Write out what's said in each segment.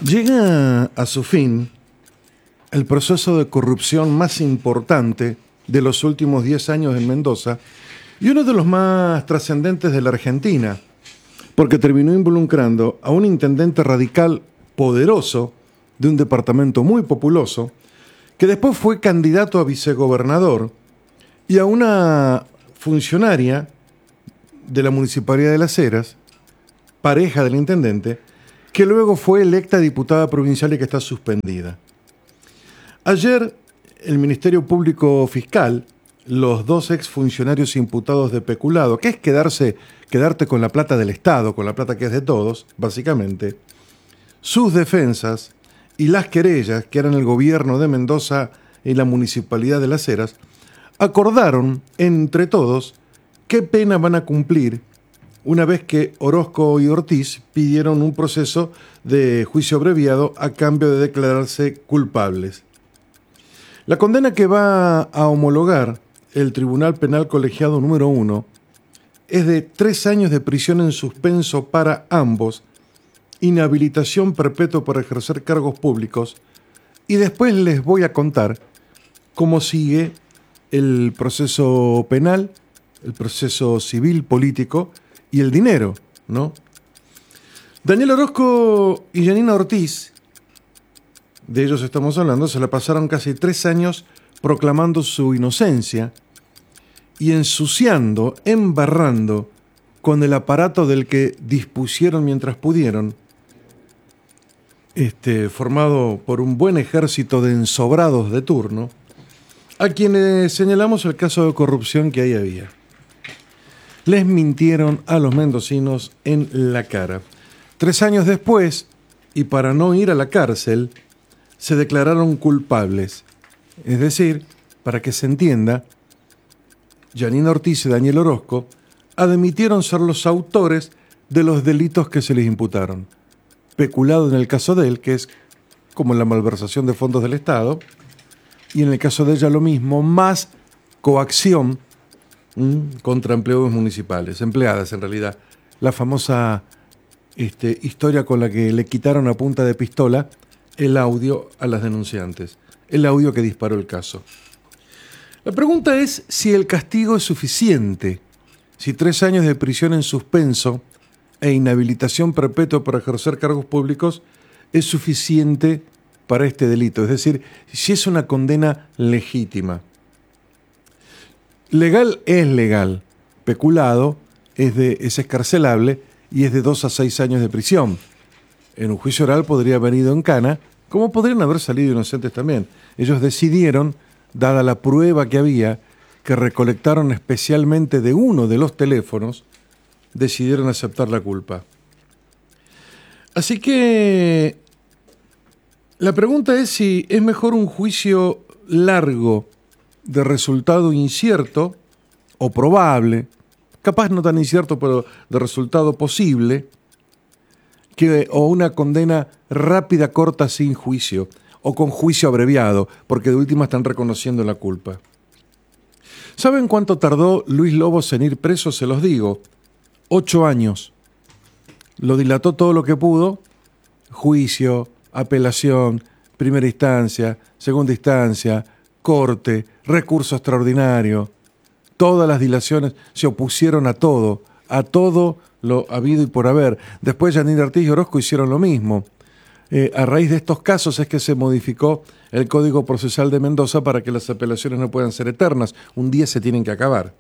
Llega a su fin el proceso de corrupción más importante de los últimos 10 años en Mendoza y uno de los más trascendentes de la Argentina, porque terminó involucrando a un intendente radical poderoso de un departamento muy populoso, que después fue candidato a vicegobernador, y a una funcionaria de la Municipalidad de Las Heras, pareja del intendente, que luego fue electa diputada provincial y que está suspendida. Ayer, el Ministerio Público Fiscal, los dos exfuncionarios imputados de peculado, que es quedarte con la plata del Estado, con la plata que es de todos, básicamente, sus defensas y las querellas, que eran el gobierno de Mendoza y la Municipalidad de Las Heras, acordaron entre todos qué pena van a cumplir una vez que Orozco y Ortiz pidieron un proceso de juicio abreviado a cambio de declararse culpables. La condena que va a homologar el Tribunal Penal Colegiado número 1 es de 3 años de prisión en suspenso para ambos, inhabilitación perpetua para ejercer cargos públicos, y después les voy a contar cómo sigue el proceso penal, el proceso civil político y el dinero, ¿no? Daniel Orozco y Yanina Ortiz, de ellos estamos hablando, se la pasaron casi 3 años proclamando su inocencia y ensuciando, embarrando con el aparato del que dispusieron mientras pudieron, formado por un buen ejército de ensobrados de turno, a quienes señalamos el caso de corrupción que ahí había. Les mintieron a los mendocinos en la cara. 3 años después, y para no ir a la cárcel, se declararon culpables. Es decir, para que se entienda, Yanina Ortiz y Daniel Orozco admitieron ser los autores de los delitos que se les imputaron. Peculado en el caso de él, que es como la malversación de fondos del Estado, y en el caso de ella lo mismo, más coacción contra empleados municipales, empleadas en realidad. La famosa historia con la que le quitaron a punta de pistola el audio a las denunciantes, el audio que disparó el caso. La pregunta es si el castigo es suficiente, si 3 años de prisión en suspenso e inhabilitación perpetua para ejercer cargos públicos es suficiente para este delito, es decir, si es una condena legítima. Legal es legal, peculado es escarcelable y es de 2 a 6 años de prisión. En un juicio oral podría haber ido en cana, como podrían haber salido inocentes también. Ellos decidieron, dada la prueba que había, que recolectaron especialmente de uno de los teléfonos, decidieron aceptar la culpa. Así que la pregunta es si es mejor un juicio largo de resultado incierto o probable, capaz no tan incierto, pero de resultado posible, o una condena rápida, corta, sin juicio, o con juicio abreviado, porque de última están reconociendo la culpa. ¿Saben cuánto tardó Luis Lobos en ir preso? Se los digo, 8 años. Lo dilató todo lo que pudo, juicio, apelación, primera instancia, segunda instancia, corte, recurso extraordinario. Todas las dilaciones se opusieron a todo lo habido y por haber. Después Yanina Ortiz y Orozco hicieron lo mismo. A raíz de estos casos es que se modificó el Código Procesal de Mendoza para que las apelaciones no puedan ser eternas. Un día se tienen que acabar.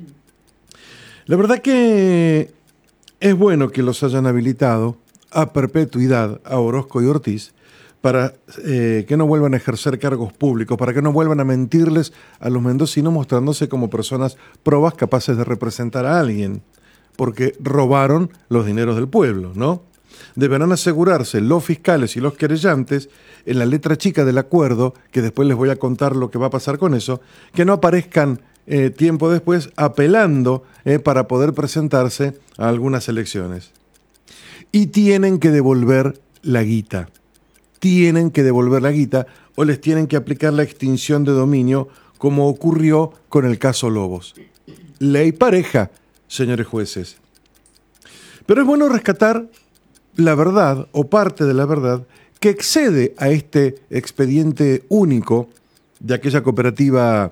La verdad que es bueno que los hayan habilitado a perpetuidad a Orozco y Ortiz para que no vuelvan a ejercer cargos públicos, para que no vuelvan a mentirles a los mendocinos mostrándose como personas probas capaces de representar a alguien, porque robaron los dineros del pueblo, ¿no? Deberán asegurarse los fiscales y los querellantes en la letra chica del acuerdo, que después les voy a contar lo que va a pasar con eso, que no aparezcan tiempo después apelando para poder presentarse a algunas elecciones. Y tienen que devolver la guita. Tienen que devolver la guita o les tienen que aplicar la extinción de dominio, como ocurrió con el caso Lobos. Ley pareja, señores jueces. Pero es bueno rescatar la verdad, o parte de la verdad, que excede a este expediente único de aquella cooperativa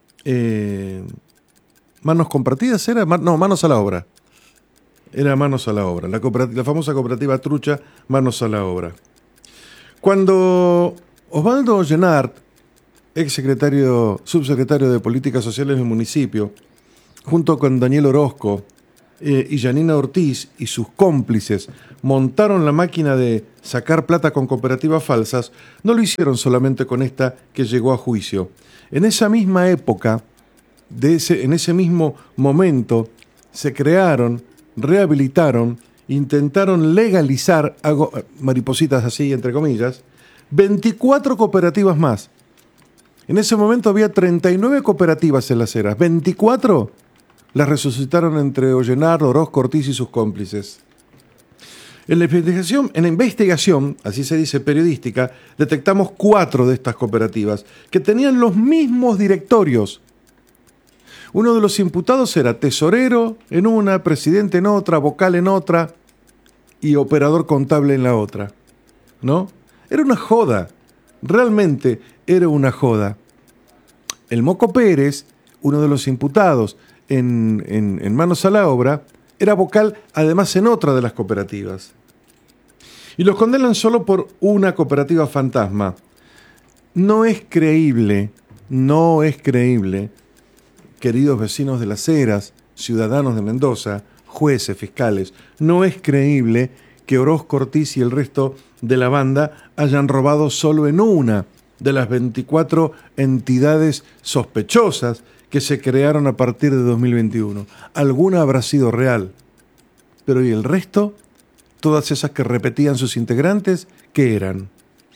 Manos Compartidas, Manos a la Obra. Era Manos a la Obra, la famosa cooperativa trucha Manos a la Obra. Cuando Osvaldo Llenart, subsecretario de Políticas Sociales del municipio, junto con Daniel Orozco y Janina Ortiz y sus cómplices, montaron la máquina de sacar plata con cooperativas falsas, no lo hicieron solamente con esta que llegó a juicio. En esa misma época, en ese mismo momento, se crearon, rehabilitaron, intentaron legalizar, hago maripositas así entre comillas, 24 cooperativas más. En ese momento había 39 cooperativas en Las Heras. 24 las resucitaron entre Ollenar, Orozco, Ortiz y sus cómplices. En la investigación, así se dice periodística, detectamos 4 de estas cooperativas que tenían los mismos directorios. Uno de los imputados era tesorero en una, presidente en otra, vocal en otra y operador contable en la otra. ¿No? Era una joda. Realmente era una joda. El Moco Pérez, uno de los imputados en Manos a la Obra, era vocal además en otra de las cooperativas. Y los condenan solo por una cooperativa fantasma. No es creíble, queridos vecinos de Las Heras, ciudadanos de Mendoza, jueces, fiscales, no es creíble que Orozco, Ortiz y el resto de la banda hayan robado solo en una de las 24 entidades sospechosas que se crearon a partir de 2021. Alguna habrá sido real. Pero ¿y el resto? Todas esas que repetían sus integrantes, ¿qué eran?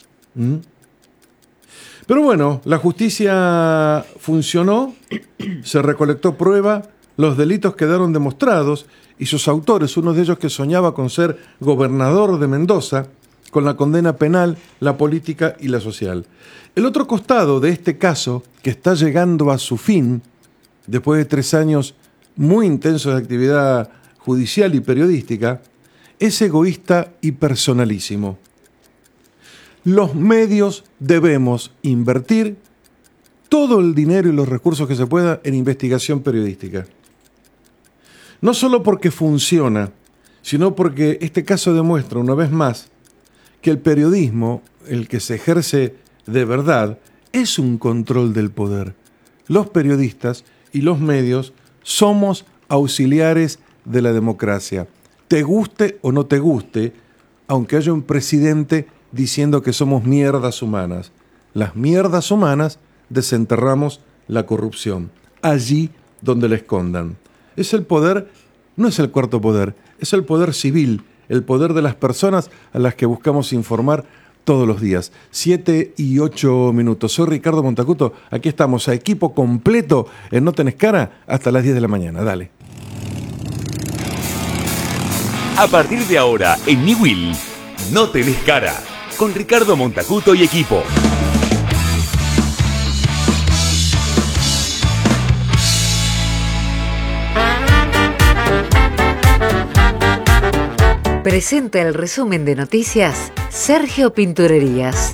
Pero bueno, la justicia funcionó, se recolectó prueba, los delitos quedaron demostrados y sus autores, uno de ellos que soñaba con ser gobernador de Mendoza, con la condena penal, la política y la social. El otro costado de este caso, que está llegando a su fin, después de 3 años muy intensos de actividad judicial y periodística, es egoísta y personalísimo. Los medios debemos invertir todo el dinero y los recursos que se pueda en investigación periodística. No solo porque funciona, sino porque este caso demuestra una vez más que el periodismo, el que se ejerce de verdad, es un control del poder. Los periodistas y los medios somos auxiliares de la democracia. Te guste o no te guste, aunque haya un presidente diciendo que somos mierdas humanas. Las mierdas humanas desenterramos la corrupción, allí donde la escondan. Es el poder, no es el cuarto poder, es el poder civil, el poder de las personas a las que buscamos informar todos los días. 7:08. Soy Ricardo Montacuto, aquí estamos a equipo completo en No Tenés Cara hasta las 10 de la mañana. Dale. A partir de ahora, en Niwil, No Tenés Cara, con Ricardo Montacuto y equipo. Presenta el resumen de noticias Sergio Pinturerías.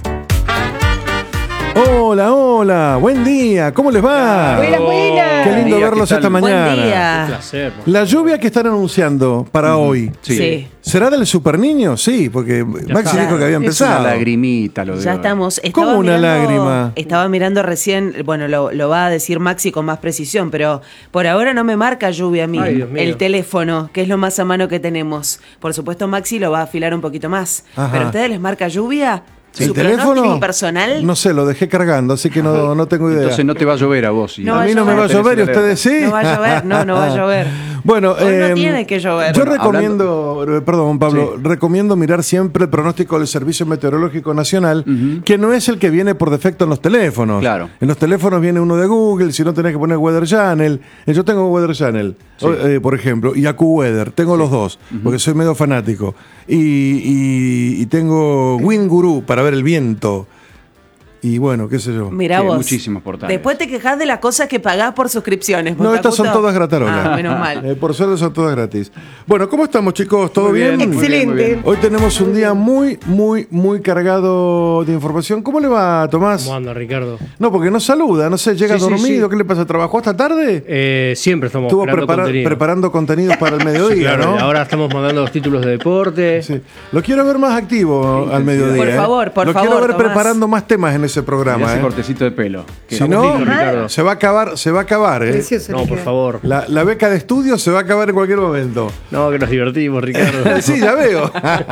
Hola, buen día, ¿cómo les va? Buenas. Qué lindo verlos esta mañana. Buen día. Un placer. La lluvia que están anunciando para hoy, Sí. ¿será del Super Niño? Sí, porque Maxi está. dijo que había Es empezado. una lagrimita lo de Ya hoy. estamos. ¿Cómo una lágrima? Estaba mirando recién, bueno, lo va a decir Maxi con más precisión, pero por ahora no me marca lluvia a mí. Ay, Dios mío. El teléfono, que es lo más a mano que tenemos. Por supuesto, Maxi lo va a afilar un poquito más. Ajá. ¿Pero a ustedes les marca lluvia? ¿El ¿Su teléfono? pronóstico personal? No sé, lo dejé cargando, así que no tengo idea. Entonces no te va a llover a vos. No a va mí a no me va a llover y Tenés ustedes sí. No va a llover, no va a llover. Bueno, Hoy no tiene que llover. Yo Bueno, recomiendo, perdón Pablo, recomiendo mirar siempre el pronóstico del Servicio Meteorológico Nacional, que no es el que viene por defecto en los teléfonos. Claro. En los teléfonos viene uno de Google, si no tenés que poner Weather Channel. Yo tengo Weather Channel, por ejemplo, y AccuWeather, tengo los dos, porque soy medio fanático. Y tengo Wind Guru para ver el viento. Y bueno, qué sé yo. Mirá Sí, vos. muchísimos portales. Después te quejás de las cosas que pagás por suscripciones. No, estas son Montacuto. todas gratarolas. Ah, menos mal. Por suerte son todas gratis. Bueno, ¿cómo estamos, chicos? ¿Todo Muy bien? bien, muy bien, muy bien. Hoy tenemos un día muy cargado de información. ¿Cómo le va, Tomás? ¿Cómo anda, Ricardo? No, porque no saluda, no sé, llega Sí, sí, dormido. sí. ¿Qué le pasa? ¿Trabajó hasta tarde? Siempre estamos Estuvo creando contenido. preparando contenidos para el mediodía, Sí, claro, ¿no? y ahora estamos mandando los títulos de deporte. Sí. Lo quiero ver más activo al mediodía. Por favor, Lo quiero ver Tomás. preparando más temas en ese Y programa. ese cortecito de pelo. Que- Si no, Listo, Ricardo. se va a acabar, ¿eh? Precioso. No, por favor. La beca de estudio se va a acabar en cualquier momento. No, que nos divertimos, Ricardo. Sí, ya veo.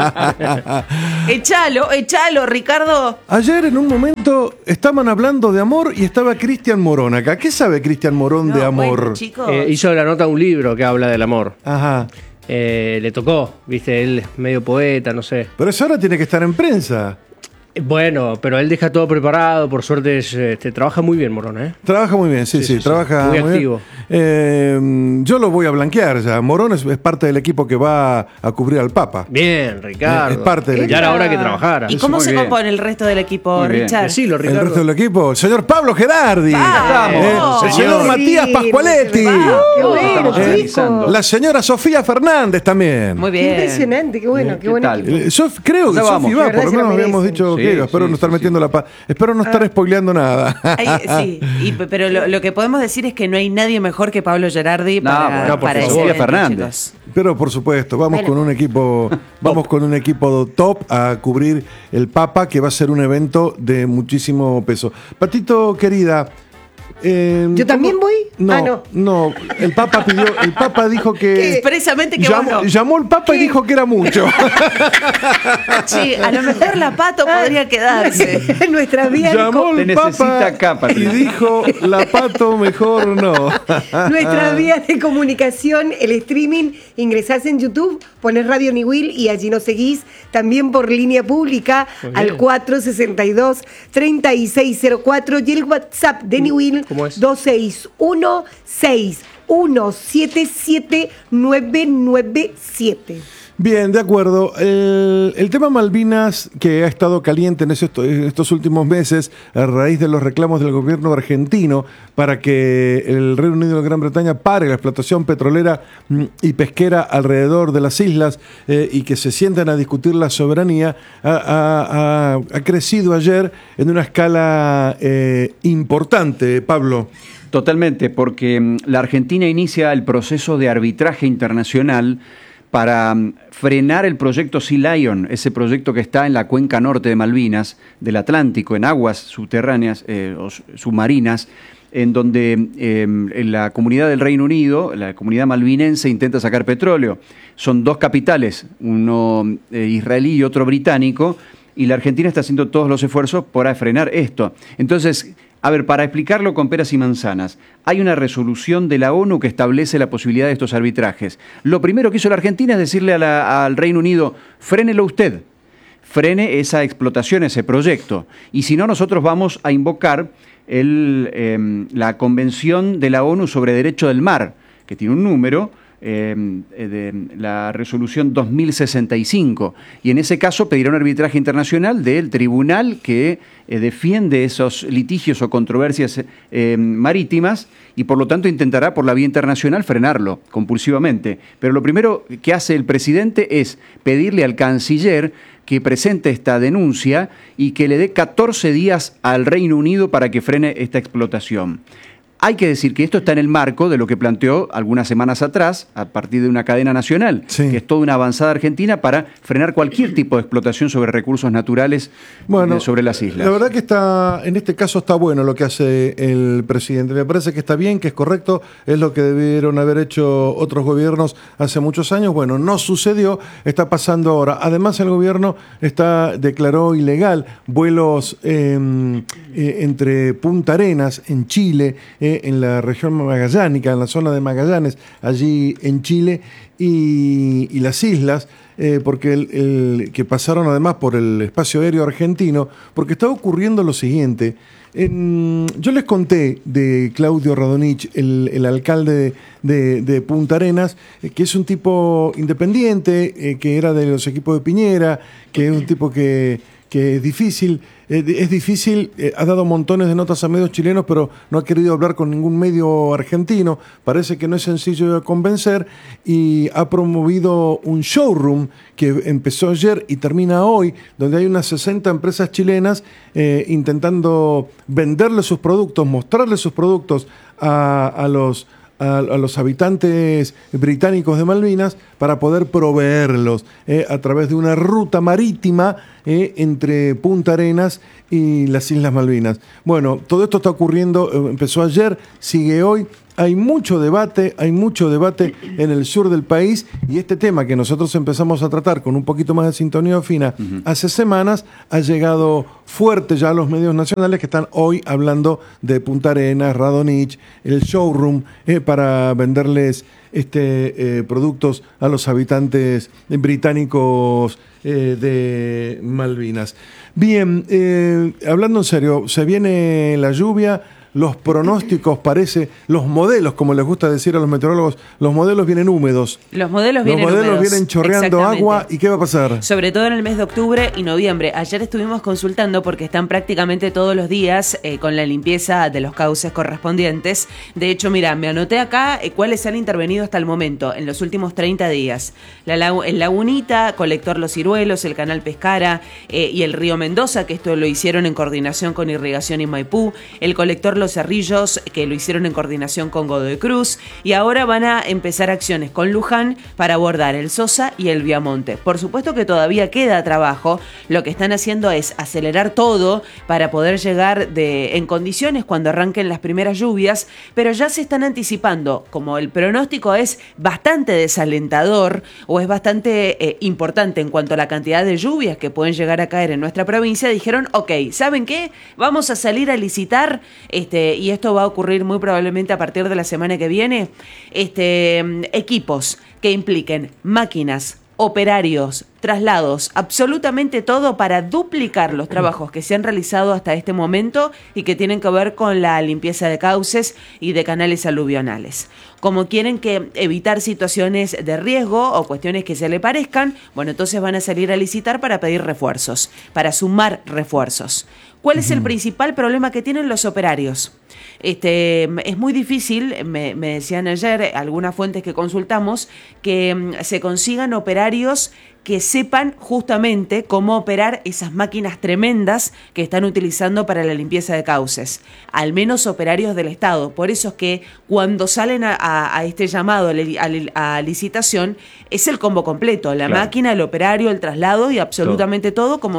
Echalo, Ricardo. Ayer en un momento estaban hablando de amor y estaba Cristian Morón acá. ¿Qué sabe Cristian Morón de No, amor? bueno, chicos. Hizo de la nota un libro que habla del amor. Ajá. Le tocó, viste, él es medio poeta, no sé. Pero eso ahora tiene que estar en prensa. Bueno, pero él deja todo preparado, por suerte trabaja muy bien, Morón, ¿eh? Trabaja muy bien, sí, Sí, sí, trabaja muy bien. activo. Yo lo voy a blanquear ya. Morón es parte del equipo que va a cubrir al Papa. Bien, Ricardo. Es parte del Ya era equipo. hora que trabajara. ¿Y cómo muy se bien. compone el resto del equipo, Muy bien. Richard? Decilo, El Ricardo. resto del equipo, el señor Pablo Gerardi, ¡Vamos! el señor Señor. Matías Pascualetti, Qué bueno, Estamos analizando. chicos. la señora Sofía Fernández también. Muy Qué bien. impresionante, qué bueno, Bien, qué ¿qué bueno. tal? equipo. Creo que Ya Sofi vamos. va, De verdad por lo se lo menos habíamos merecen. dicho Sí, que espero sí, no estar sí, metiendo la pata. Espero no estar spoileando nada. Sí, pero lo que podemos decir es que no hay nadie mejor que Pablo Gerardi No, para, bueno, por para favor. ese Sofía evento, Fernández. chicos. Pero por supuesto, vamos Bueno. con un equipo top a cubrir el Papa, que va a ser un evento de muchísimo peso. Patito querida, ¿Yo también voy? No, no, el Papa dijo que Expresamente que vos no. llamó el Papa y dijo que era mucho. Sí, a lo mejor la Pato podría quedarse. Nuestras vías Llamó Te el necesita Papa acá, y Patricia. dijo la Pato mejor no. Nuestras vías de comunicación, el streaming, ingresás en YouTube, ponés Radio Niwil y allí nos seguís también por línea pública Muy al bien. 462-3604 y el WhatsApp de Niwil ¿Cómo es? 261-617-997. Bien, de acuerdo. El tema Malvinas, que ha estado caliente en estos últimos meses a raíz de los reclamos del gobierno argentino para que el Reino Unido y Gran Bretaña pare la explotación petrolera y pesquera alrededor de las islas y que se sientan a discutir la soberanía, ha crecido ayer en una escala importante, Pablo. Totalmente, porque la Argentina inicia el proceso de arbitraje internacional para frenar el proyecto Sea Lion, ese proyecto que está en la cuenca norte de Malvinas, del Atlántico, en aguas subterráneas o submarinas, en donde en la comunidad del Reino Unido, la comunidad malvinense, intenta sacar petróleo. Son dos capitales, uno israelí y otro británico, y la Argentina está haciendo todos los esfuerzos para frenar esto. Entonces, a ver, para explicarlo con peras y manzanas, hay una resolución de la ONU que establece la posibilidad de estos arbitrajes. Lo primero que hizo la Argentina es decirle al Reino Unido, frénelo usted, frene esa explotación, ese proyecto. Y si no, nosotros vamos a invocar la Convención de la ONU sobre Derecho del Mar, que tiene un número, de la resolución 2065, y en ese caso pedirá un arbitraje internacional del tribunal que defiende esos litigios o controversias marítimas y por lo tanto intentará por la vía internacional frenarlo compulsivamente. Pero lo primero que hace el presidente es pedirle al canciller que presente esta denuncia y que le dé 14 días al Reino Unido para que frene esta explotación. Hay que decir que esto está en el marco de lo que planteó algunas semanas atrás, a partir de una cadena nacional, Sí. que es toda una avanzada argentina para frenar cualquier tipo de explotación sobre recursos naturales sobre las islas. La verdad que en este caso está bueno lo que hace el presidente. Me parece que está bien, que es correcto, es lo que debieron haber hecho otros gobiernos hace muchos años. Bueno, no sucedió, está pasando ahora. Además, el gobierno declaró ilegal vuelos entre Punta Arenas, en Chile, en la región magallánica, en la zona de Magallanes, allí en Chile, y las islas, porque que pasaron además por el espacio aéreo argentino, porque está ocurriendo lo siguiente. Yo les conté de Claudio Radonich, el alcalde de Punta Arenas, que es un tipo independiente, que era de los equipos de Piñera, que es un tipo que que es difícil, ha dado montones de notas a medios chilenos, pero no ha querido hablar con ningún medio argentino, parece que no es sencillo de convencer, y ha promovido un showroom que empezó ayer y termina hoy, donde hay unas 60 empresas chilenas intentando venderle sus productos, mostrarle sus productos a los habitantes británicos de Malvinas para poder proveerlos a través de una ruta marítima entre Punta Arenas y las Islas Malvinas. Bueno, todo esto está ocurriendo, empezó ayer, sigue hoy. Hay mucho debate en el sur del país, y este tema que nosotros empezamos a tratar con un poquito más de sintonía fina hace semanas, ha llegado fuerte ya a los medios nacionales que están hoy hablando de Punta Arenas, Radonich, el showroom para venderles productos a los habitantes británicos de Malvinas. Bien, hablando en serio, se viene la lluvia. Los pronósticos los modelos, como les gusta decir a los meteorólogos, los modelos vienen húmedos. Los modelos vienen chorreando agua. ¿Y qué va a pasar? Sobre todo en el mes de octubre y noviembre. Ayer estuvimos consultando porque están prácticamente todos los días con la limpieza de los cauces correspondientes. De hecho, mira, me anoté acá cuáles han intervenido hasta el momento, en los últimos 30 días. El Lagunita, Colector Los Ciruelos, el Canal Pescara y el Río Mendoza, que esto lo hicieron en coordinación con Irrigación y Maipú. El Colector Los Cerrillos, que lo hicieron en coordinación con Godoy Cruz, y ahora van a empezar acciones con Luján para abordar el Sosa y el Viamonte. Por supuesto que todavía queda trabajo, lo que están haciendo es acelerar todo para poder llegar en condiciones cuando arranquen las primeras lluvias, pero ya se están anticipando, como el pronóstico es bastante desalentador o es bastante importante en cuanto a la cantidad de lluvias que pueden llegar a caer en nuestra provincia, dijeron, ok, ¿saben qué? Vamos a salir a licitar y esto va a ocurrir muy probablemente a partir de la semana que viene, equipos que impliquen máquinas, operarios, traslados, absolutamente todo para duplicar los trabajos que se han realizado hasta este momento y que tienen que ver con la limpieza de cauces y de canales aluvionales. Como quieren evitar situaciones de riesgo o cuestiones que se le parezcan, bueno, entonces van a salir a licitar para pedir refuerzos, para sumar refuerzos. ¿Cuál es el principal problema que tienen los operarios? Es muy difícil, me decían ayer algunas fuentes que consultamos, que se consigan operarios que sepan justamente cómo operar esas máquinas tremendas que están utilizando para la limpieza de cauces, al menos operarios del Estado. Por eso es que cuando salen a este llamado a licitación, es el combo completo, la máquina, el operario, el traslado y absolutamente todo como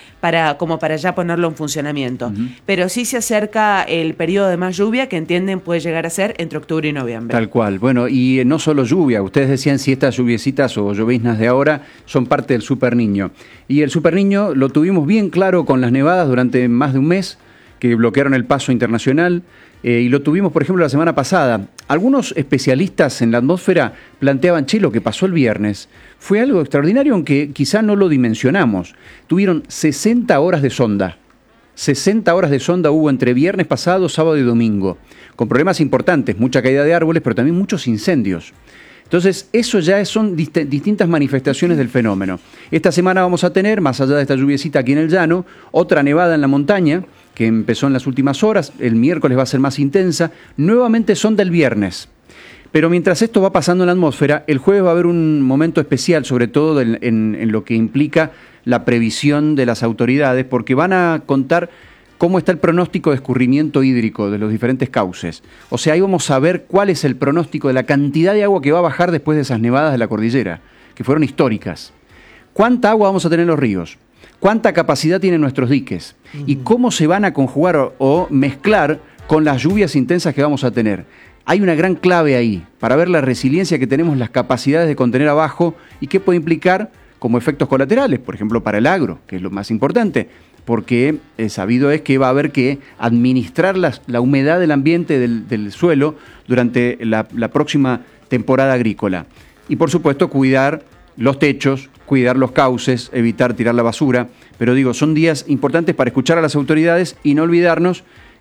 para ya ponerlo en funcionamiento. Pero sí se acerca el periodo de más lluvia que entienden puede llegar a ser entre octubre y noviembre. Tal cual. Bueno, y no solo lluvia, ustedes decían si estas lluviecitas o lloviznas de ahora son parte del Super Niño. Y el Super Niño lo tuvimos bien claro con las nevadas durante más de un mes, que bloquearon el paso internacional, y lo tuvimos, por ejemplo, la semana pasada. Algunos especialistas en la atmósfera planteaban, lo que pasó el viernes fue algo extraordinario, aunque quizá no lo dimensionamos. Tuvieron 60 horas de sonda. 60 horas de sonda hubo entre viernes pasado, sábado y domingo, con problemas importantes, mucha caída de árboles, pero también muchos incendios. Entonces, eso ya son distintas manifestaciones del fenómeno. Esta semana vamos a tener, más allá de esta lluviecita aquí en el llano, otra nevada en la montaña, que empezó en las últimas horas, el miércoles va a ser más intensa, nuevamente sonda el viernes. Pero mientras esto va pasando en la atmósfera, el jueves va a haber un momento especial, sobre todo en lo que implica la previsión de las autoridades, porque van a contar cómo está el pronóstico de escurrimiento hídrico de los diferentes cauces. O sea, ahí vamos a ver cuál es el pronóstico de la cantidad de agua que va a bajar después de esas nevadas de la cordillera, que fueron históricas. ¿Cuánta agua vamos a tener en los ríos? ¿Cuánta capacidad tienen nuestros diques? ¿Y cómo se van a conjugar o mezclar con las lluvias intensas que vamos a tener? Hay una gran clave ahí para ver la resiliencia que tenemos, las capacidades de contener abajo y qué puede implicar como efectos colaterales, por ejemplo, para el agro, que es lo más importante, porque sabido es que va a haber que administrar la humedad del ambiente del suelo durante la próxima temporada agrícola. Y por supuesto cuidar los techos, cuidar los cauces, evitar tirar la basura. Pero digo, son días importantes para escuchar a las autoridades y no olvidarnos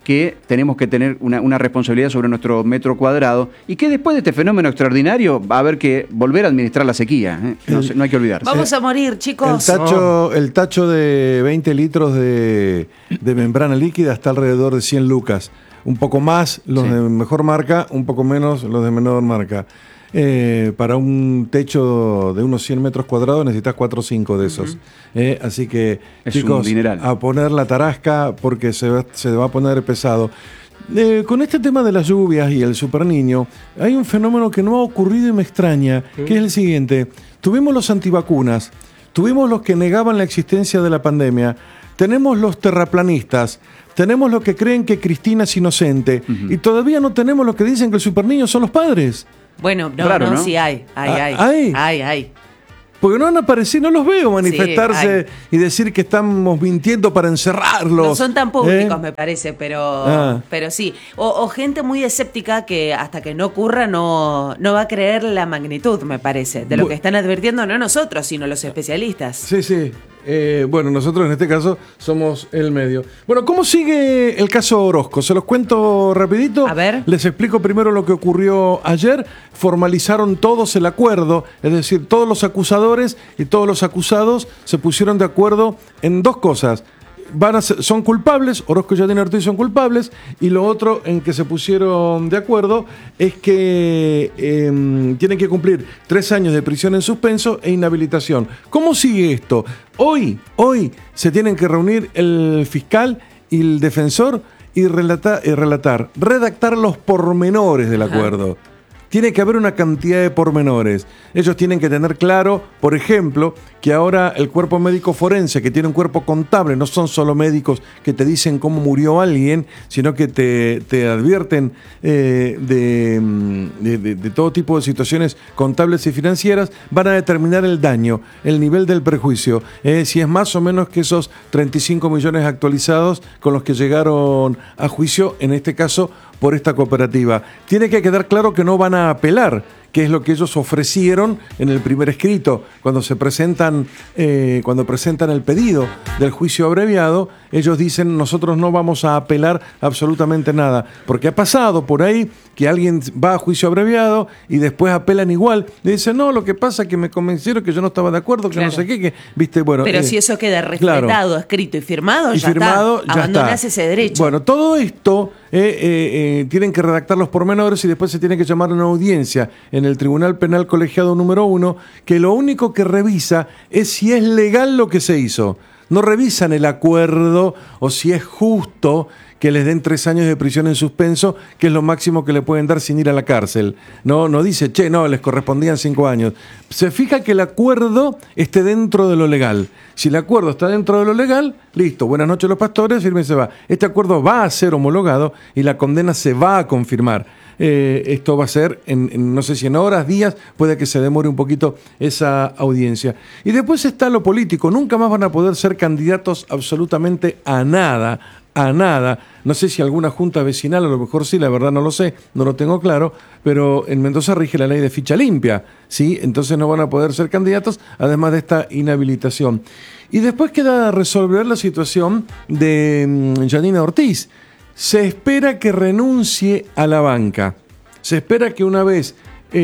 que tenemos que tener una responsabilidad sobre nuestro metro cuadrado y que después de este fenómeno extraordinario va a haber que volver a administrar la sequía. No hay que olvidarse. Vamos a morir, chicos. El tacho de 20 litros de membrana líquida está alrededor de 100 lucas. Un poco más los de mejor marca, un poco menos los de menor marca. Para un techo de unos 100 metros cuadrados necesitas 4 o 5 de esos. Así que, es chicos, un dineral. a poner la tarasca porque se va a poner pesado. Con este tema de las lluvias y el superniño, hay un fenómeno que no ha ocurrido y me extraña, que es el siguiente. Tuvimos los antivacunas, tuvimos los que negaban la existencia de la pandemia, tenemos los terraplanistas, tenemos los que creen que Cristina es inocente, y todavía no tenemos los que dicen que el superniño son los padres. Bueno, Claro, ¿no? Sí hay. ¿Hay? Porque no han aparecido, no los veo manifestarse y decir que estamos mintiendo para encerrarlos. No son tan públicos, me parece, pero sí. O gente muy escéptica que hasta que no ocurra no va a creer la magnitud, me parece, de lo que están advirtiendo, no nosotros, sino los especialistas. Sí. Bueno, nosotros en este caso somos el medio. Bueno, ¿cómo sigue el caso Orozco? Se los cuento rapidito. A ver. Les explico primero lo que ocurrió ayer. Formalizaron todos el acuerdo, es decir, todos los acusadores y todos los acusados se pusieron de acuerdo en dos cosas. Son culpables, Orozco y Janine Ortiz son culpables, y lo otro en que se pusieron de acuerdo es que tienen que cumplir 3 años de prisión en suspenso e inhabilitación. ¿Cómo sigue esto? Hoy se tienen que reunir el fiscal y el defensor y redactar los pormenores del acuerdo. Tiene que haber una cantidad de pormenores. Ellos tienen que tener claro, por ejemplo, que ahora el cuerpo médico forense, que tiene un cuerpo contable, no son solo médicos que te dicen cómo murió alguien, sino que te advierten de todo tipo de situaciones contables y financieras, van a determinar el daño, el nivel del perjuicio, si es más o menos que esos 35 millones actualizados con los que llegaron a juicio, en este caso, por esta cooperativa. Tiene que quedar claro que no van a apelar, que es lo que ellos ofrecieron en el primer escrito. Cuando presentan el pedido del juicio abreviado, ellos dicen: nosotros no vamos a apelar absolutamente nada, porque ha pasado por ahí que alguien va a juicio abreviado y después apelan igual, y dicen: no, lo que pasa es que me convencieron que yo no estaba de acuerdo, que no sé qué, viste, bueno. Pero si eso queda respetado, escrito y firmado, ya abandonás ese derecho. Bueno, todo esto tienen que redactar los pormenores y después se tiene que llamar a una audiencia en el Tribunal Penal Colegiado número 1, que lo único que revisa es si es legal lo que se hizo. No revisan el acuerdo o si es justo que les den 3 años de prisión en suspenso, que es lo máximo que le pueden dar sin ir a la cárcel. No dice, les correspondían 5 años. Se fija que el acuerdo esté dentro de lo legal. Si el acuerdo está dentro de lo legal, listo, buenas noches los pastores, firme se va. Este acuerdo va a ser homologado y la condena se va a confirmar. Esto va a ser no sé si en horas, días, puede que se demore un poquito esa audiencia. Y después está lo político. Nunca más van a poder ser candidatos absolutamente a nada. No sé si alguna junta vecinal, a lo mejor sí, la verdad no lo sé, no lo tengo claro, pero en Mendoza rige la ley de ficha limpia, ¿sí? Entonces no van a poder ser candidatos, además de esta inhabilitación. Y después queda resolver la situación de Janine Ortiz. Se espera que renuncie a la banca. Se espera que una vez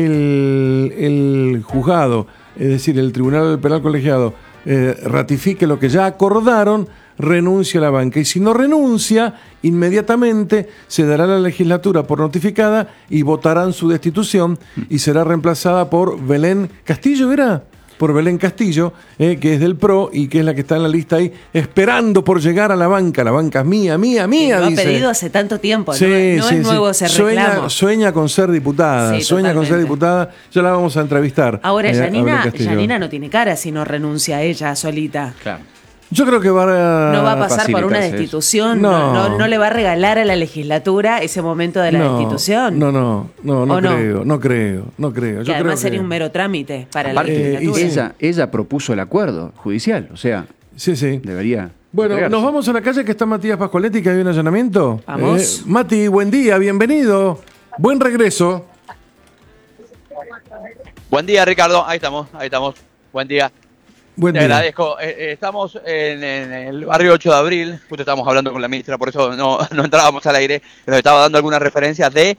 el juzgado, es decir, el Tribunal Penal Colegiado, ratifique lo que ya acordaron, renuncie a la banca. Y si no renuncia, inmediatamente se dará la legislatura por notificada y votarán su destitución y será reemplazada por Belén Castillo, ¿era? Por Belén Castillo, que es del PRO y que es la que está en la lista ahí, esperando por llegar a la banca. La banca es mía, lo dice. ha pedido hace tanto tiempo, no es nuevo ese reclamo. Sueña con ser diputada, ya la vamos a entrevistar. Ahora, Janina no tiene cara si no renuncia a ella solita. Claro. Yo creo que no va a pasar por una destitución, no le va a regalar a la legislatura ese momento de la destitución. No creo. Que además sería un mero trámite para la legislatura. Ella propuso el acuerdo judicial, o sea, sí. Debería. Bueno, entregarse. nos vamos a la calle que está Matías Pascoletti, que hay un allanamiento. Vamos. Mati, buen día, bienvenido. Buen regreso. Buen día, Ricardo. Ahí estamos. Buen día. Buen Te día. agradezco. Estamos en el barrio 8 de abril, justo estábamos hablando con la ministra, por eso no entrábamos al aire, nos estaba dando algunas referencias de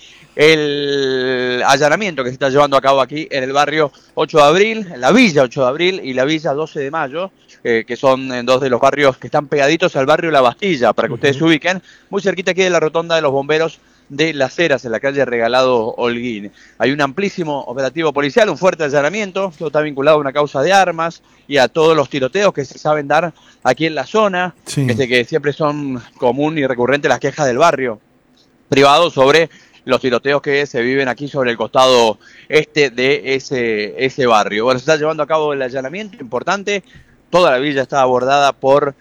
el allanamiento que se está llevando a cabo aquí en el barrio 8 de abril, la villa 8 de abril y la villa 12 de mayo, que son dos de los barrios que están pegaditos al barrio La Bastilla, para que ustedes se ubiquen, muy cerquita aquí de la rotonda de los bomberos de Las Heras, en la calle Regalado Holguín. Hay un amplísimo operativo policial, un fuerte allanamiento, todo está vinculado a una causa de armas y a todos los tiroteos que se saben dar aquí en la zona, Sí. que siempre son común y recurrentes las quejas del barrio privado sobre los tiroteos que se viven aquí sobre el costado este de ese barrio. Bueno, se está llevando a cabo el allanamiento importante, toda la villa está abordada por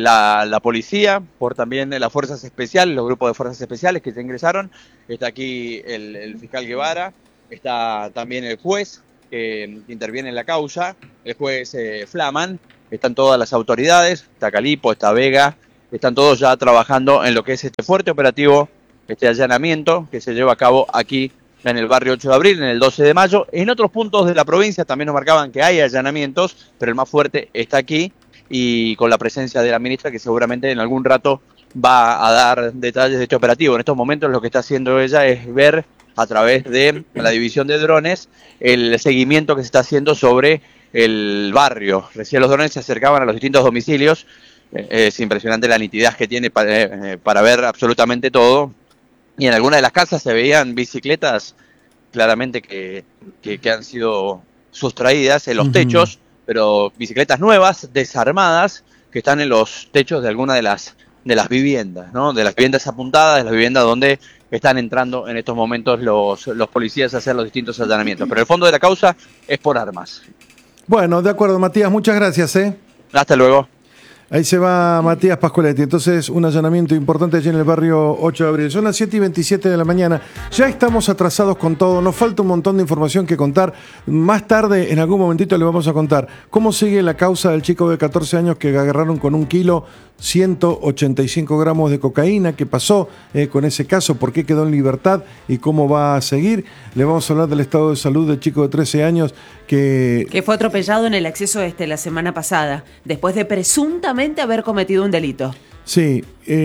la policía, por también las fuerzas especiales, los grupos de fuerzas especiales que ya ingresaron. Está aquí el fiscal Guevara, está también el juez que interviene en la causa, el juez Flaman, están todas las autoridades, está Calipo, está Vega, están todos ya trabajando en lo que es este fuerte operativo, este allanamiento que se lleva a cabo aquí en el barrio 8 de abril, en el 12 de mayo. En otros puntos de la provincia también nos marcaban que hay allanamientos, pero el más fuerte está aquí, y con la presencia de la ministra, que seguramente en algún rato va a dar detalles de este operativo. En estos momentos lo que está haciendo ella es ver a través de la división de drones el seguimiento que se está haciendo sobre el barrio. Recién los drones se acercaban a los distintos domicilios. Es impresionante la nitidez que tiene para ver absolutamente todo. Y en alguna de las casas se veían bicicletas claramente que han sido sustraídas en los techos, pero bicicletas nuevas, desarmadas, que están en los techos de alguna de las viviendas, ¿no? De las viviendas apuntadas, de las viviendas donde están entrando en estos momentos los policías a hacer los distintos allanamientos. Pero el fondo de la causa es por armas. Bueno, de acuerdo, Matías, muchas gracias. Hasta luego. Ahí se va Matías Pascoletti. Entonces, un allanamiento importante allí en el barrio 8 de abril. Son las 7:27 de la mañana. Ya estamos atrasados con todo. Nos falta un montón de información que contar. Más tarde, en algún momentito, le vamos a contar cómo sigue la causa del chico de 14 años que agarraron con 1 kilo, 185 gramos de cocaína. ¿Qué pasó con ese caso? ¿Por qué quedó en libertad? ¿Y cómo va a seguir? Le vamos a hablar del estado de salud del chico de 13 años que fue atropellado en el acceso la semana pasada, después de presuntamente haber cometido un delito. Sí,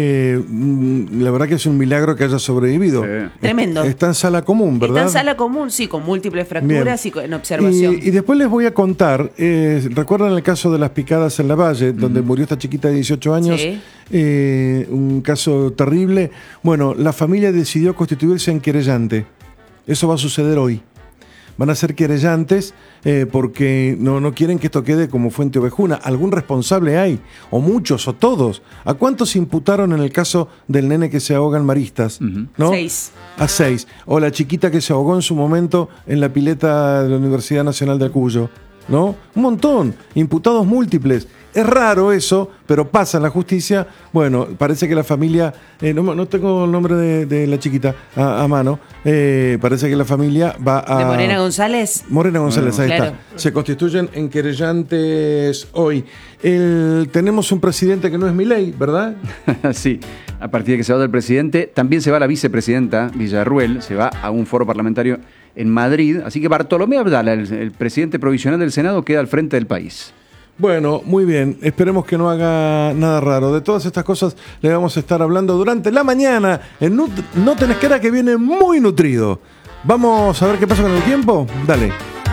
la verdad que es un milagro que haya sobrevivido. Tremendo. Está en sala común, ¿verdad? Está en sala común, sí, con múltiples fracturas y en observación. Y después les voy a contar, ¿recuerdan el caso de las picadas en la Valle, donde murió esta chiquita de 18 años? Sí. Un caso terrible. Bueno, la familia decidió constituirse en querellante. Eso va a suceder hoy. Van a ser querellantes porque no quieren que esto quede como fuente ovejuna. ¿Algún responsable hay? ¿O muchos? ¿O todos? ¿A cuántos imputaron en el caso del nene que se ahoga en Maristas? ¿No? 6. A 6. O la chiquita que se ahogó en su momento en la pileta de la Universidad Nacional de Cuyo. ¿No? Un montón. Imputados múltiples. Es raro eso, pero pasa en la justicia. Bueno, parece que la familia, no tengo el nombre de la chiquita a mano, parece que la familia va a... ¿De Morena González? Morena González, ahí claro. está. Se constituyen en querellantes hoy. Tenemos un presidente que no es Milei, ¿verdad? Sí, a partir de que se va del presidente, también se va la vicepresidenta Villarruel, se va a un foro parlamentario en Madrid, así que Bartolomé Abdala, el presidente provisional del Senado, queda al frente del país. Bueno, muy bien. Esperemos que no haga nada raro. De todas estas cosas le vamos a estar hablando durante la mañana en No Tenés Cara, que viene muy nutrido. Vamos a ver qué pasa con el tiempo. Dale.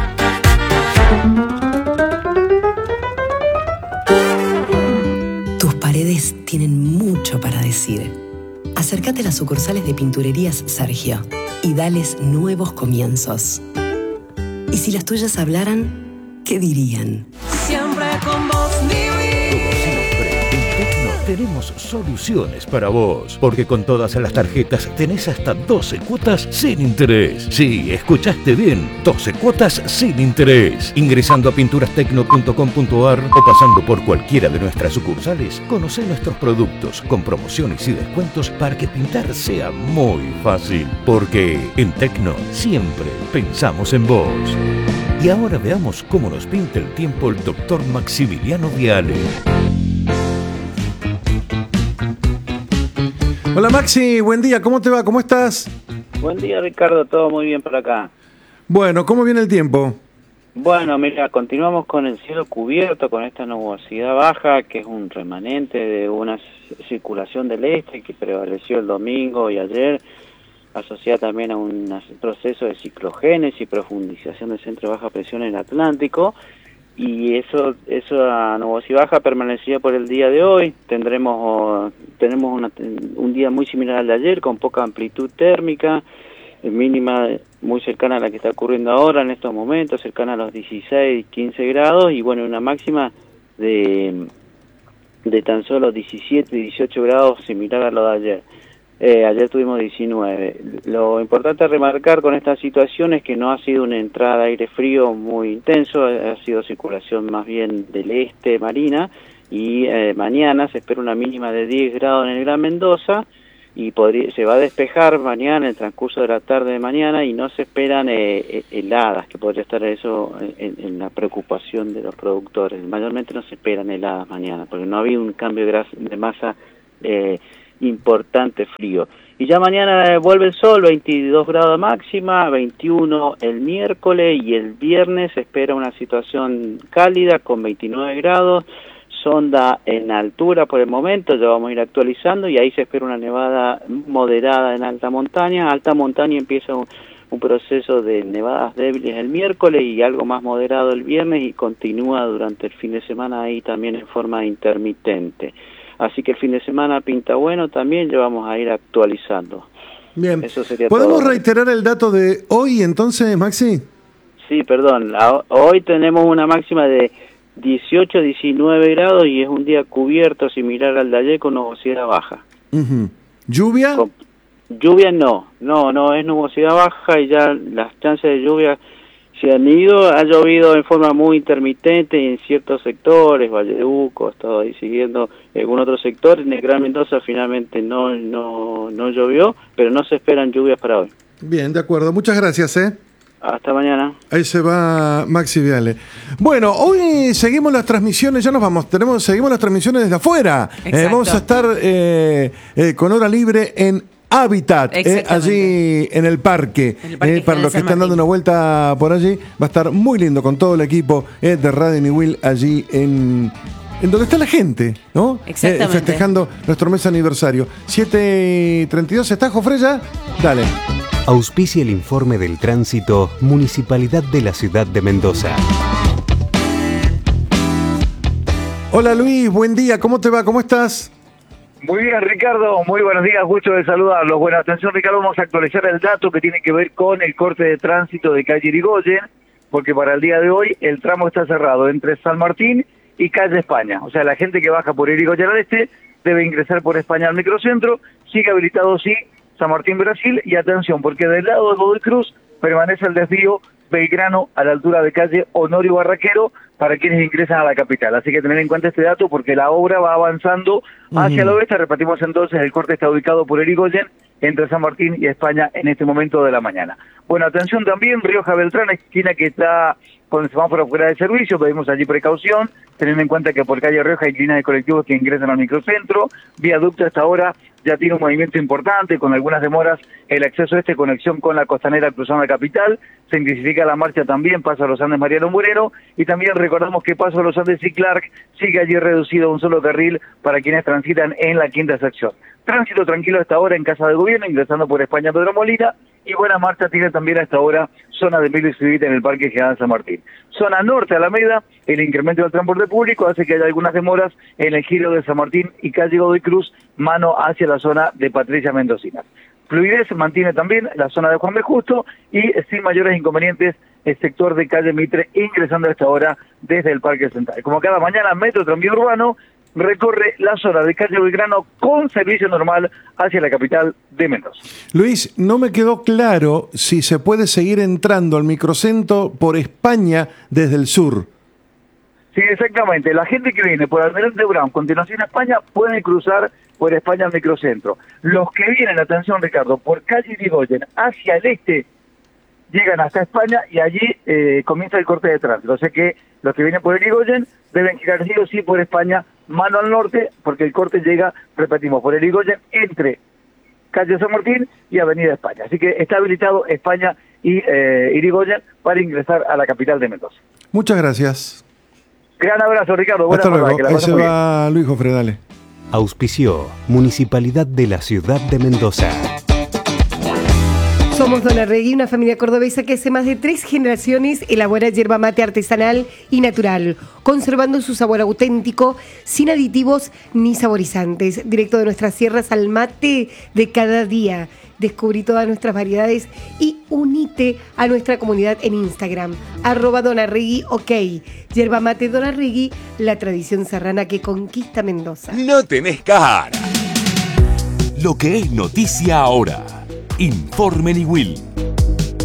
Tus paredes tienen mucho para decir. Acércate a las sucursales de Pinturerías Sergio y dales nuevos comienzos. Y si las tuyas hablaran, ¿qué dirían? Siempre con vos, tenemos soluciones para vos, porque con todas las tarjetas tenés hasta 12 cuotas sin interés. Sí, escuchaste bien, 12 cuotas sin interés. Ingresando a pinturastecno.com.ar o pasando por cualquiera de nuestras sucursales, conocé nuestros productos con promociones y descuentos para que pintar sea muy fácil. Porque en Tecno siempre pensamos en vos. Y ahora veamos cómo nos pinta el tiempo el doctor Maximiliano Viale. Hola Maxi, buen día, ¿cómo te va? ¿Cómo estás? Buen día Ricardo, todo muy bien por acá. Bueno, ¿cómo viene el tiempo? Bueno, mira, continuamos con el cielo cubierto, con esta nubosidad baja, que es un remanente de una circulación del este que prevaleció el domingo y ayer, asociada también a un proceso de ciclogénesis y profundización del centro de baja presión en el Atlántico, y esa nubosidad baja permanecía por el día de hoy. Tenemos un día muy similar al de ayer, con poca amplitud térmica, mínima muy cercana a la que está ocurriendo ahora en estos momentos, cercana a los 16, 15 grados, y bueno, una máxima de tan solo 17, 18 grados, similar a lo de ayer. Ayer tuvimos 19. Lo importante a remarcar con esta situación es que no ha sido una entrada de aire frío muy intenso, ha sido circulación más bien del este marina, y mañana se espera una mínima de 10 grados en el Gran Mendoza, y se va a despejar mañana, en el transcurso de la tarde de mañana, y no se esperan heladas, que podría estar eso en la preocupación de los productores. Mayormente no se esperan heladas mañana, porque no ha habido un cambio de masa importante frío. Y ya mañana vuelve el sol, 22 grados máxima, 21 el miércoles, y el viernes se espera una situación cálida con 29 grados, sonda en altura por el momento, ya vamos a ir actualizando, y ahí se espera una nevada moderada en alta montaña. Alta montaña empieza un proceso de nevadas débiles el miércoles y algo más moderado el viernes, y continúa durante el fin de semana ahí también en forma intermitente. Así que el fin de semana pinta bueno también, ya vamos a ir actualizando. Bien, eso sería ¿podemos todo. reiterar el dato de hoy entonces, Maxi? Sí, perdón, hoy tenemos una máxima de 18, 19 grados y es un día cubierto similar al de ayer con nubosidad baja. ¿Lluvia? Lluvia no, es nubosidad baja, y ya las chances de lluvia se han ido. Ha llovido en forma muy intermitente en ciertos sectores, Valleduco, he estado ahí siguiendo algún otro sector. En el Gran Mendoza finalmente no llovió, pero no se esperan lluvias para hoy. Bien, de acuerdo, muchas gracias, Hasta mañana. Ahí se va Maxi Viale. Bueno, hoy seguimos las transmisiones, ya nos vamos, seguimos las transmisiones desde afuera. Vamos a estar con hora libre en Hábitat, allí en el parque. Para los que están dando una vuelta por allí, va a estar muy lindo con todo el equipo de Radio Niwil allí en donde está la gente, ¿no? Exactamente. Festejando nuestro mes aniversario. 7:32, ¿estás, Jofreya? Dale. Auspicia el informe del tránsito Municipalidad de la Ciudad de Mendoza. Hola Luis, buen día, ¿cómo te va? ¿Cómo estás? Muy bien, Ricardo, muy buenos días, gusto de saludarlos. Bueno, atención, Ricardo, vamos a actualizar el dato que tiene que ver con el corte de tránsito de calle Irigoyen, porque para el día de hoy el tramo está cerrado entre San Martín y calle España. O sea, la gente que baja por Irigoyen al este debe ingresar por España al microcentro. Sigue habilitado, sí, San Martín, Brasil, y atención, porque del lado de Godoy Cruz permanece el desvío Belgrano a la altura de calle Honorio Barraquero para quienes ingresan a la capital. Así que tener en cuenta este dato porque la obra va avanzando hacia el oeste. Repetimos entonces, el corte está ubicado por Irigoyen entre San Martín y España en este momento de la mañana. Bueno, atención también, Rioja Beltrán, esquina que está con el semáforo fuera de servicio, pedimos allí precaución, teniendo en cuenta que por calle Rioja hay líneas de colectivos que ingresan al microcentro. Viaducto hasta ahora ya tiene un movimiento importante, con algunas demoras el acceso conexión con la costanera cruzando la capital. Se intensifica la marcha también, Paso a los Andes Mariano Moreno, y también recordamos que Paso a los Andes y Clark sigue allí reducido a un solo carril para quienes transitan en la quinta sección. Tránsito tranquilo hasta ahora en Casa de Gobierno, ingresando por España Pedro Molina, y buena marcha tiene también hasta ahora zona de Emilio Civita en el Parque General San Martín. Zona norte Alameda, el incremento del transporte público hace que haya algunas demoras en el giro de San Martín y calle Godoy Cruz, mano hacia la zona de Patricia Mendocina. Fluidez mantiene también la zona de Juan B. Justo y sin mayores inconvenientes el sector de calle Mitre ingresando a esta hora desde el Parque Central. Como cada mañana, Metro Tranvía Urbano recorre la zona de calle Belgrano con servicio normal hacia la capital de Mendoza. Luis, no me quedó claro si se puede seguir entrando al microcentro por España desde el sur. Sí, exactamente. La gente que viene por Almirante Brown, continuación a España, puede cruzar por España al microcentro. Los que vienen, atención Ricardo, por calle Irigoyen hacia el este, llegan hasta España y allí comienza el corte de tránsito. O sea que los que vienen por Irigoyen deben girar sí o sí por España, mano al norte, porque el corte llega, repetimos, por Irigoyen entre calle San Martín y Avenida España. Así que está habilitado España y Irigoyen para ingresar a la capital de Mendoza. Muchas gracias. Gran abrazo, Ricardo. Buenas Hasta luego. que la Ahí pases se muy bien. va Luis Jofredale. Auspició Municipalidad de la Ciudad de Mendoza. Somos Donarregui, una familia cordobesa que hace más de 3 generaciones elabora yerba mate artesanal y natural, conservando su sabor auténtico, sin aditivos ni saborizantes. Directo de nuestras sierras al mate de cada día. Descubrí todas nuestras variedades y unite a nuestra comunidad en Instagram, @Donarregui, ok. Yerba mate Donarregui, la tradición serrana que conquista Mendoza. No tenés cara. Lo que es noticia ahora. Informe Niwil.